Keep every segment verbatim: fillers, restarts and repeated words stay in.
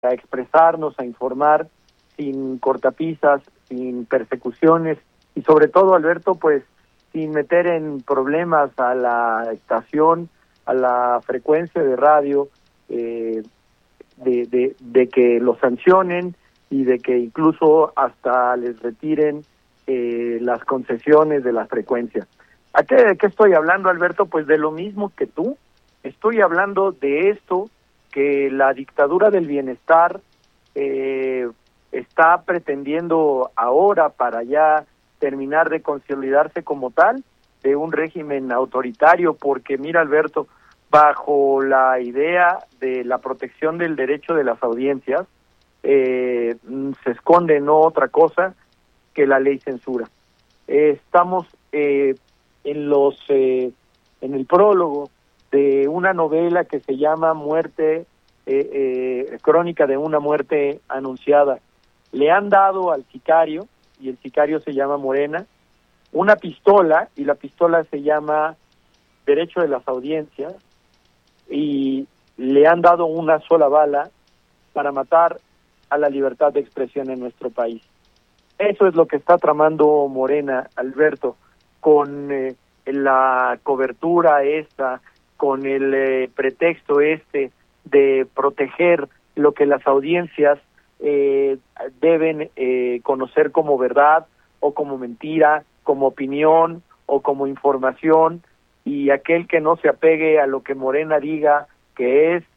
a expresarnos, a informar, sin cortapisas, sin persecuciones y sobre todo, Alberto, pues sin meter en problemas a la estación, a la frecuencia de radio, eh, de, de, de que los sancionen y de que incluso hasta les retiren eh, las concesiones de la frecuencia. ¿A qué, de qué estoy hablando, Alberto? Pues de lo mismo que tú. Estoy hablando de esto que la dictadura del bienestar eh, está pretendiendo ahora para ya terminar de consolidarse como tal, de un régimen autoritario, porque mira, Alberto, bajo la idea de la protección del derecho de las audiencias, eh, se esconde no otra cosa que la ley censura. Eh, estamos eh, en los eh, en el prólogo de una novela que se llama Muerte, eh, eh, Crónica de una muerte anunciada. Le han dado al sicario, y el sicario se llama Morena, una pistola, y la pistola se llama Derecho de las Audiencias, y le han dado una sola bala para matar a la libertad de expresión en nuestro país. Eso es lo que está tramando Morena, Alberto, con eh, la cobertura esta, con el eh, pretexto este de proteger lo que las audiencias eh, deben eh, conocer como verdad o como mentira, como opinión o como información, y aquel que no se apegue a lo que Morena diga que es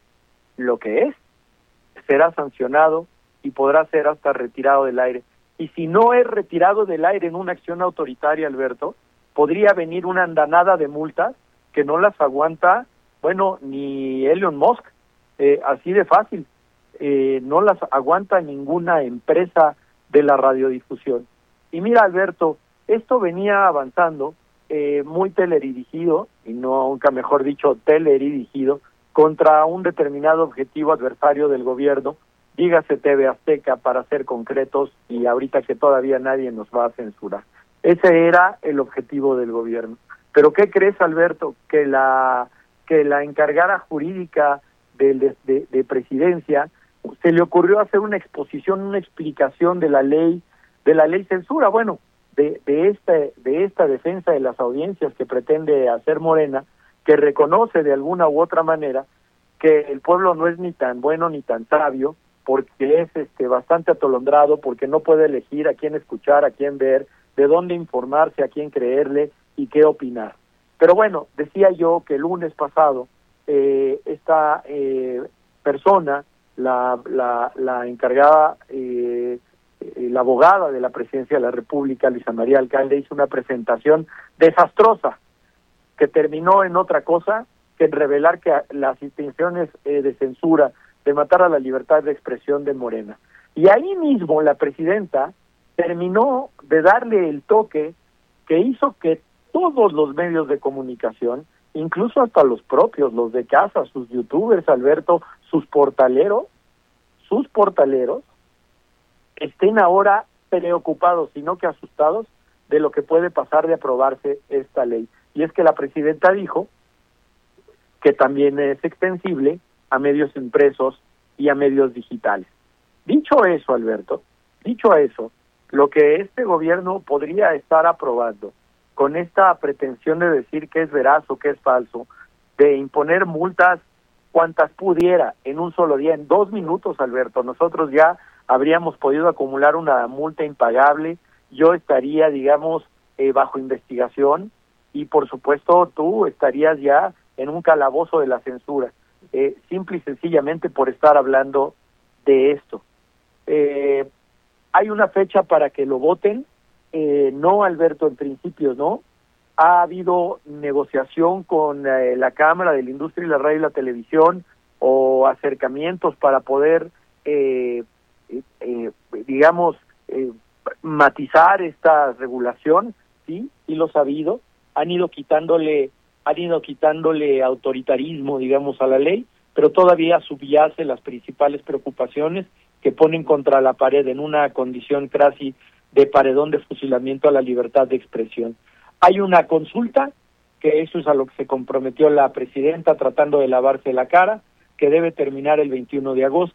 lo que es, será sancionado y podrá ser hasta retirado del aire. Y si no es retirado del aire en una acción autoritaria, Alberto, podría venir una andanada de multas que no las aguanta, bueno, ni Elon Musk, eh, así de fácil, eh, no las aguanta ninguna empresa de la radiodifusión. Y mira, Alberto, esto venía avanzando eh, muy teledirigido, y no, nunca mejor dicho, teledirigido, contra un determinado objetivo adversario del gobierno, dígase T V Azteca para ser concretos, y ahorita que todavía nadie nos va a censurar. Ese era el objetivo del gobierno. Pero ¿qué crees, Alberto? Que la que la encargada jurídica de, de, de, de presidencia se le ocurrió hacer una exposición, una explicación de la ley, de la ley censura, bueno, de, de este, de esta defensa de las audiencias que pretende hacer Morena, que reconoce de alguna u otra manera que el pueblo no es ni tan bueno ni tan sabio, porque es este bastante atolondrado, porque no puede elegir a quién escuchar, a quién ver, de dónde informarse, a quién creerle y qué opinar. Pero bueno, decía yo que el lunes pasado eh, esta eh, persona, la, la, la encargada, eh, eh, la abogada de la Presidencia de la República, Luisa María Alcalde, hizo una presentación desastrosa que terminó en otra cosa que en revelar que las intenciones eh, de censura, de matar a la libertad de expresión de Morena. Y ahí mismo la presidenta terminó de darle el toque que hizo que todos los medios de comunicación, incluso hasta los propios, los de casa, sus youtubers, Alberto, sus portaleros, sus portaleros, estén ahora preocupados, sino que asustados de lo que puede pasar de aprobarse esta ley. Y es que la presidenta dijo que también es extensible a medios impresos y a medios digitales. Dicho eso, Alberto, dicho eso, lo que este gobierno podría estar aprobando con esta pretensión de decir que es veraz o que es falso, de imponer multas cuantas pudiera en un solo día, en dos minutos, Alberto, nosotros ya habríamos podido acumular una multa impagable, yo estaría, digamos, eh, bajo investigación, y por supuesto tú estarías ya en un calabozo de la censura, eh, simple y sencillamente por estar hablando de esto. Eh, hay una fecha para que lo voten, eh, no, Alberto, en principio no. Ha habido negociación con eh, la Cámara de la Industria y la Radio y la Televisión, o acercamientos para poder, eh, eh, eh, digamos, eh, matizar esta regulación, sí, y los ha habido. Han ido quitándole, han ido quitándole autoritarismo, digamos, a la ley, pero todavía subyace las principales preocupaciones que ponen contra la pared en una condición casi de paredón de fusilamiento a la libertad de expresión. Hay una consulta, que eso es a lo que se comprometió la presidenta tratando de lavarse la cara, que debe terminar el veintiuno de agosto,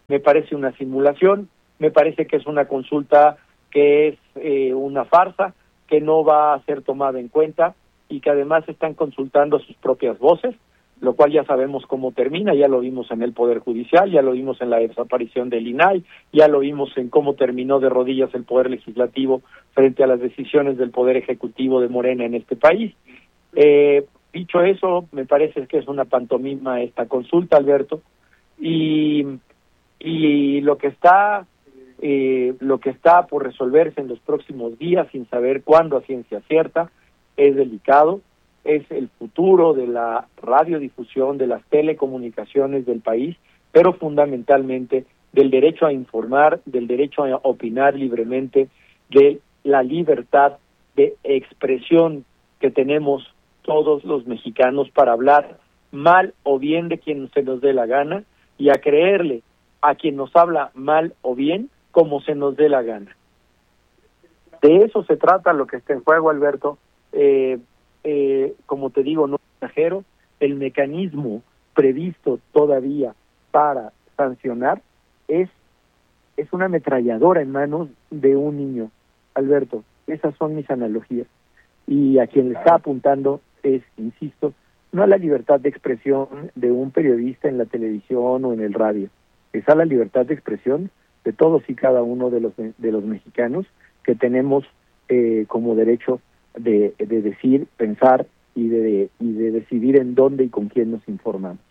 me parece una simulación, me parece que es una consulta que es eh, una farsa, que no va a ser tomada en cuenta y que además están consultando sus propias voces, lo cual ya sabemos cómo termina, ya lo vimos en el Poder Judicial, ya lo vimos en la desaparición del I N A I, ya lo vimos en cómo terminó de rodillas el Poder Legislativo frente a las decisiones del Poder Ejecutivo de Morena en este país. Eh, dicho eso, me parece que es una pantomima esta consulta, Alberto, y, y lo que está eh, lo que está por resolverse en los próximos días, sin saber cuándo a ciencia cierta, es delicado. Es el futuro de la radiodifusión, de las telecomunicaciones del país, pero fundamentalmente del derecho a informar, del derecho a opinar libremente, de la libertad de expresión que tenemos todos los mexicanos para hablar mal o bien de quien se nos dé la gana y a creerle a quien nos habla mal o bien como se nos dé la gana. De eso se trata lo que está en juego, Alberto. Eh, Eh, como te digo, no exagero, el mecanismo previsto todavía para sancionar es es una ametralladora en manos de un niño, Alberto. Esas son mis analogías. Y a quien le está apuntando es, insisto, no a la libertad de expresión de un periodista en la televisión o en el radio, es a la libertad de expresión de todos y cada uno de los de los mexicanos que tenemos eh, como derecho De, de decir, pensar y de, y de decidir en dónde y con quién nos informamos.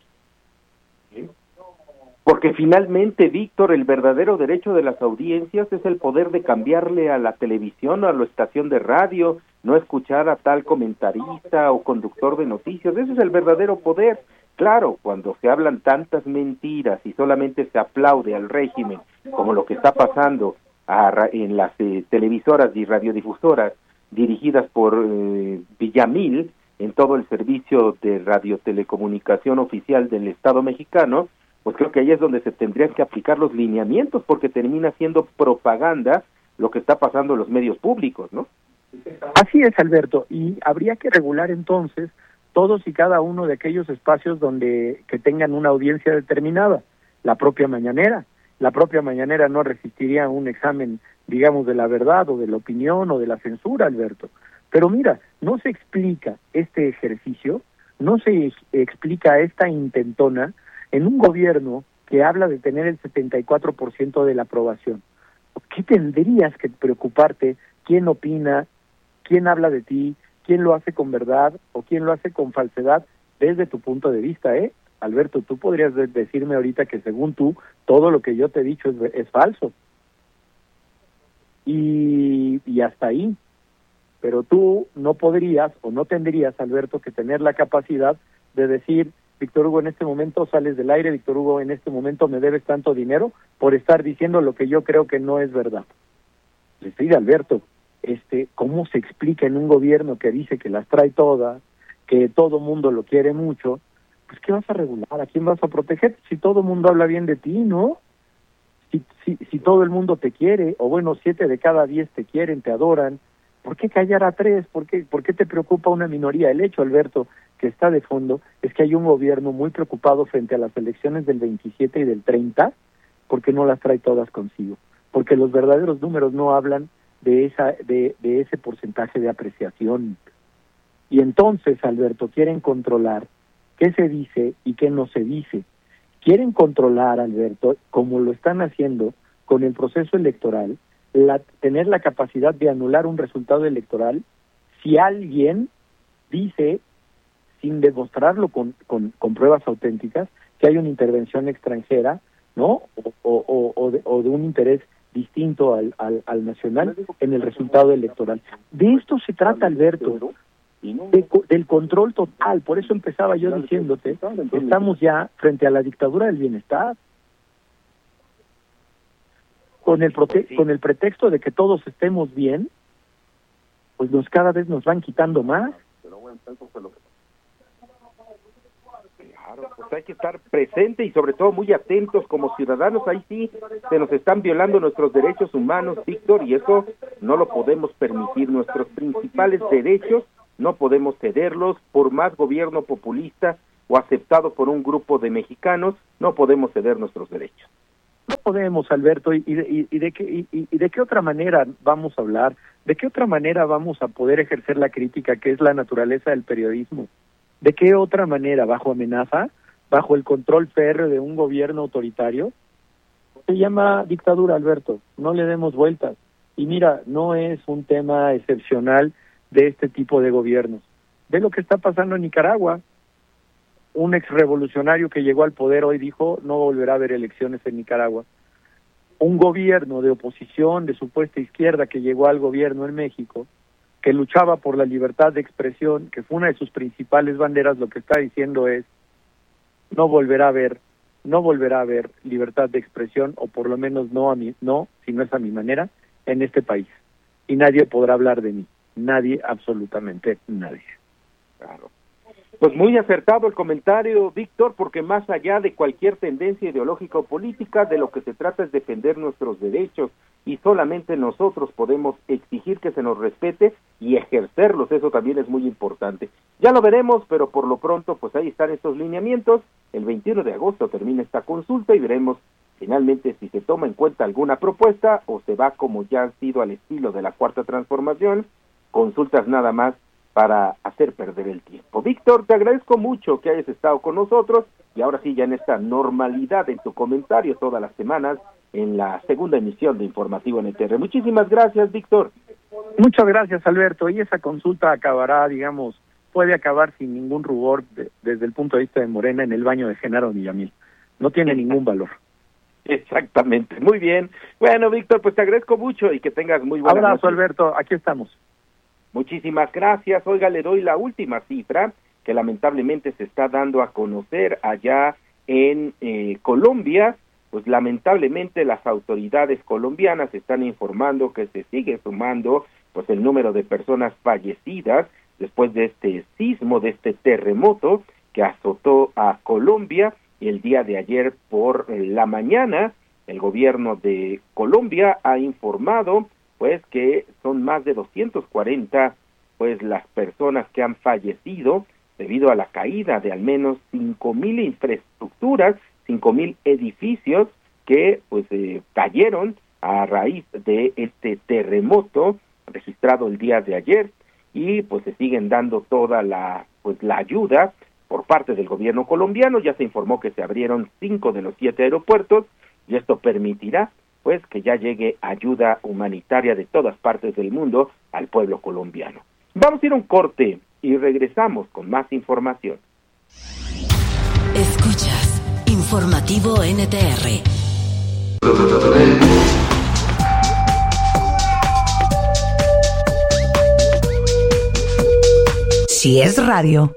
Porque finalmente, Víctor, el verdadero derecho de las audiencias es el poder de cambiarle a la televisión o a la estación de radio, no escuchar a tal comentarista o conductor de noticias. Ese es el verdadero poder. Claro, cuando se hablan tantas mentiras y solamente se aplaude al régimen, como lo que está pasando a, en las eh, televisoras y radiodifusoras, dirigidas por eh, Villamil, en todo el servicio de radiotelecomunicación oficial del Estado mexicano, pues creo que ahí es donde se tendrían que aplicar los lineamientos, porque termina siendo propaganda lo que está pasando en los medios públicos, ¿no? Así es, Alberto, y habría que regular entonces todos y cada uno de aquellos espacios donde que tengan una audiencia determinada, la propia mañanera. La propia mañanera no resistiría a un examen, digamos, de la verdad o de la opinión o de la censura, Alberto. Pero mira, no se explica este ejercicio, no se explica esta intentona en un gobierno que habla de tener el setenta y cuatro por ciento de la aprobación. ¿Qué tendrías que preocuparte? ¿Quién opina? ¿Quién habla de ti? ¿Quién lo hace con verdad o quién lo hace con falsedad desde tu punto de vista, eh? Alberto, tú podrías decirme ahorita que según tú, todo lo que yo te he dicho es, es falso. Y, y hasta ahí. Pero tú no podrías o no tendrías, Alberto, que tener la capacidad de decir, Víctor Hugo, en este momento sales del aire, Víctor Hugo, en este momento me debes tanto dinero por estar diciendo lo que yo creo que no es verdad. Les digo, Alberto, este, ¿cómo se explica en un gobierno que dice que las trae todas, que todo mundo lo quiere mucho? Pues, ¿qué vas a regular? ¿A quién vas a proteger? Si todo el mundo habla bien de ti, ¿no? Si, si, si todo el mundo te quiere, o bueno, siete de cada diez te quieren, te adoran, ¿por qué callar a tres? ¿Por qué, ¿Por qué te preocupa una minoría? El hecho, Alberto, que está de fondo, es que hay un gobierno muy preocupado frente a las elecciones del veintisiete y del treinta, porque no las trae todas consigo, porque los verdaderos números no hablan de esa de, de ese porcentaje de apreciación. Y entonces, Alberto, quieren controlar qué se dice y qué no se dice. Quieren controlar, Alberto, como lo están haciendo con el proceso electoral, la, tener la capacidad de anular un resultado electoral si alguien dice, sin demostrarlo con, con, con pruebas auténticas, que hay una intervención extranjera, ¿no? O, o, o, de, o de un interés distinto al, al, al nacional en el resultado electoral. De esto se trata, Alberto. De, del control total. Por eso empezaba yo diciéndote, estamos ya frente a la dictadura del bienestar, con el prote con el pretexto de que todos estemos bien, pues nos cada vez nos van quitando más. Claro, pues hay que estar presente y sobre todo muy atentos como ciudadanos. Ahí sí se nos están violando nuestros derechos humanos, Víctor, y eso no lo podemos permitir. Nuestros principales derechos no podemos cederlos, por más gobierno populista o aceptado por un grupo de mexicanos, no podemos ceder nuestros derechos. podemos, Alberto, y, y, y, de qué, y, y de qué otra manera vamos a hablar, de qué otra manera vamos a poder ejercer la crítica, que es la naturaleza del periodismo. ¿De qué otra manera, bajo amenaza, bajo el control férreo de un gobierno autoritario? Se llama dictadura, Alberto, no le demos vueltas. Y mira, no es un tema excepcional de este tipo de gobiernos. Ve lo que está pasando en Nicaragua. Un exrevolucionario que llegó al poder hoy dijo no volverá a haber elecciones en Nicaragua. Un gobierno de oposición de supuesta izquierda que llegó al gobierno en México, que luchaba por la libertad de expresión, que fue una de sus principales banderas, lo que está diciendo es no volverá a haber, no volverá a haber libertad de expresión, o por lo menos no a mi, no, si no es a mi manera, en este país. Y nadie podrá hablar de mí. Nadie, absolutamente nadie. Claro. Pues muy acertado el comentario, Víctor, porque más allá de cualquier tendencia ideológica o política, de lo que se trata es defender nuestros derechos, y solamente nosotros podemos exigir que se nos respete y ejercerlos. Eso también es muy importante. Ya lo veremos, pero por lo pronto, pues ahí están estos lineamientos. El veintiuno de agosto termina esta consulta y veremos finalmente si se toma en cuenta alguna propuesta o se va como ya ha sido al estilo de la Cuarta Transformación, consultas nada más para hacer perder el tiempo. Víctor, te agradezco mucho que hayas estado con nosotros y ahora sí ya en esta normalidad en tu comentario todas las semanas en la segunda emisión de Informativo N T R. Muchísimas gracias, Víctor. Muchas gracias, Alberto, y esa consulta acabará, digamos, puede acabar sin ningún rubor de, desde el punto de vista de Morena en el baño de Genaro Villamil. No tiene ningún valor. Exactamente, muy bien. Bueno, Víctor, pues te agradezco mucho y que tengas muy buena abrazo, noche. Alberto, aquí estamos. Muchísimas gracias. Oiga, le doy la última cifra que lamentablemente se está dando a conocer allá en eh, Colombia. Pues lamentablemente las autoridades colombianas están informando que se sigue sumando pues el número de personas fallecidas después de este sismo, de este terremoto que azotó a Colombia. Y el día de ayer por la mañana el gobierno de Colombia ha informado pues que son más de doscientos cuarenta pues las personas que han fallecido debido a la caída de al menos cinco mil infraestructuras, cinco mil edificios que pues eh, cayeron a raíz de este terremoto registrado el día de ayer, y pues se siguen dando toda la pues la ayuda por parte del gobierno colombiano. Ya se informó que se abrieron cinco de los siete aeropuertos y esto permitirá pues que ya llegue ayuda humanitaria de todas partes del mundo al pueblo colombiano. Vamos a ir a un corte y regresamos con más información. Escuchas Informativo N T R. Si es radio,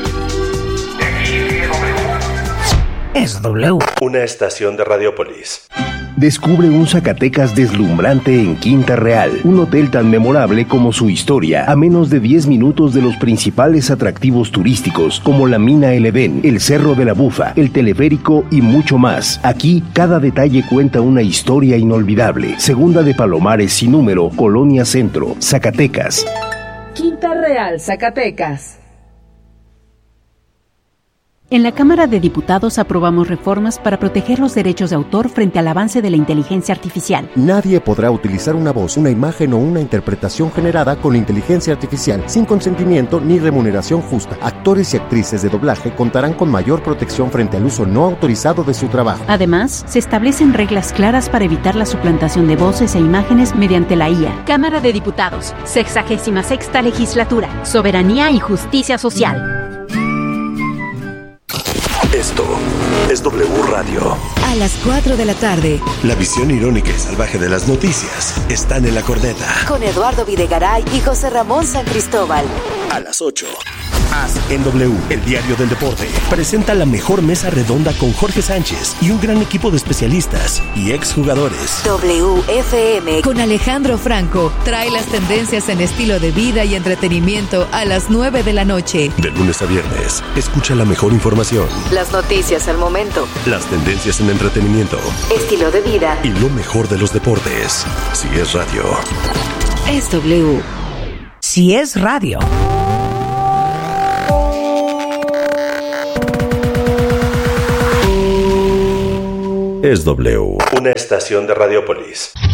es W. Una estación de Radiopolis. Descubre un Zacatecas deslumbrante en Quinta Real, un hotel tan memorable como su historia, a menos de diez minutos de los principales atractivos turísticos como la Mina El Edén, el Cerro de la Bufa, el teleférico y mucho más. Aquí, cada detalle cuenta una historia inolvidable. Segunda de Palomares sin número, Colonia Centro, Zacatecas. Quinta Real, Zacatecas. En la Cámara de Diputados aprobamos reformas para proteger los derechos de autor frente al avance de la inteligencia artificial. Nadie podrá utilizar una voz, una imagen o una interpretación generada con inteligencia artificial sin consentimiento ni remuneración justa. Actores y actrices de doblaje contarán con mayor protección frente al uso no autorizado de su trabajo. Además, se establecen reglas claras para evitar la suplantación de voces e imágenes mediante la I A. Cámara de Diputados, sexagésima sexta legislatura, soberanía y justicia social. Esto es W Radio. A las cuatro de la tarde. La visión irónica y salvaje de las noticias están en la corneta. Con Eduardo Videgaray y José Ramón San Cristóbal. A las ocho. En W, el diario del deporte, presenta la mejor mesa redonda con Jorge Sánchez y un gran equipo de especialistas y exjugadores. W F M con Alejandro Franco trae las tendencias en estilo de vida y entretenimiento a las nueve de la noche. De lunes a viernes, escucha la mejor información. Las noticias al momento. Las tendencias en entretenimiento. Estilo de vida. Y lo mejor de los deportes. Si es radio. Es W. Si es radio. es W. Una estación de Radiopolis.